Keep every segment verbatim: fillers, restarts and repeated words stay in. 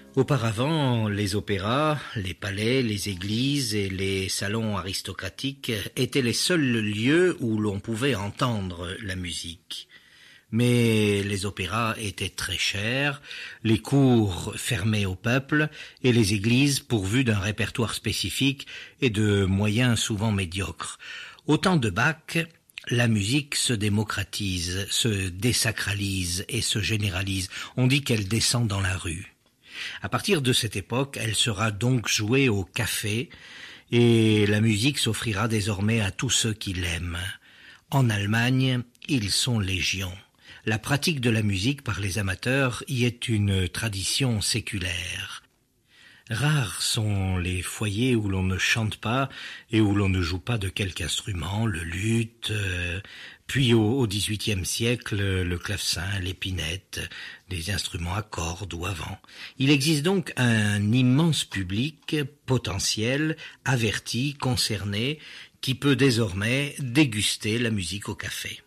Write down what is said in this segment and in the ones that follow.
Auparavant, les opéras, les palais, les églises et les salons aristocratiques étaient les seuls lieux où l'on pouvait entendre la musique. Mais les opéras étaient très chers, les cours fermés au peuple et les églises pourvues d'un répertoire spécifique et de moyens souvent médiocres. Au temps de Bach, la musique se démocratise, se désacralise et se généralise. On dit qu'elle descend dans la rue. À partir de cette époque, elle sera donc jouée au café et la musique s'offrira désormais à tous ceux qui l'aiment. En Allemagne, ils sont légion. La pratique de la musique par les amateurs y est une tradition séculaire. Rares sont les foyers où l'on ne chante pas et où l'on ne joue pas de quelque instrument, le luth, euh, puis au, au dix-huitième siècle, le clavecin, l'épinette, des instruments à cordes ou à vent. Il existe donc un immense public potentiel, averti, concerné, qui peut désormais déguster la musique au café.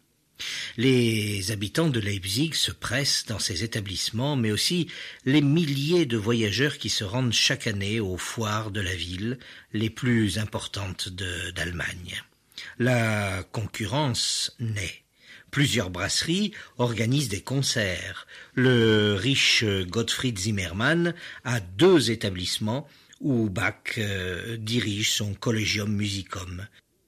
Les habitants de Leipzig se pressent dans ces établissements, mais aussi les milliers de voyageurs qui se rendent chaque année aux foires de la ville, les plus importantes de, d'Allemagne. La concurrence naît. Plusieurs brasseries organisent des concerts. Le riche Gottfried Zimmermann a deux établissements où Bach euh, dirige son Collegium Musicum.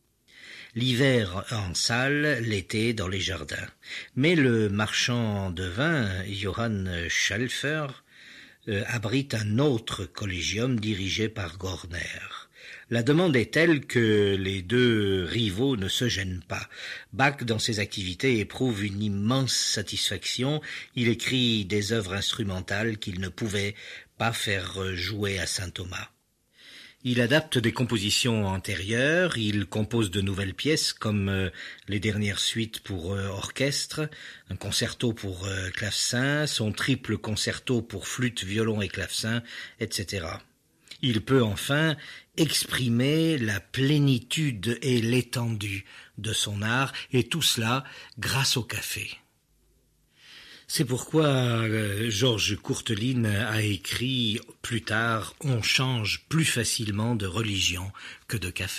L'hiver en salle, l'été dans les jardins. Mais le marchand de vin, Johann Schäfer, euh, abrite un autre collégium dirigé par Gorner. La demande est telle que les deux rivaux ne se gênent pas. Bach, dans ses activités, éprouve une immense satisfaction. Il écrit des œuvres instrumentales qu'il ne pouvait pas faire jouer à Saint-Thomas. Il adapte des compositions antérieures, il compose de nouvelles pièces comme euh, les dernières suites pour euh, orchestre, un concerto pour euh, clavecin, son triple concerto pour flûte, violon et clavecin, et cetera. Il peut enfin exprimer la plénitude et l'étendue de son art, et tout cela grâce au café. C'est pourquoi euh, Georges Courteline a écrit plus tard « On change plus facilement de religion que de café ».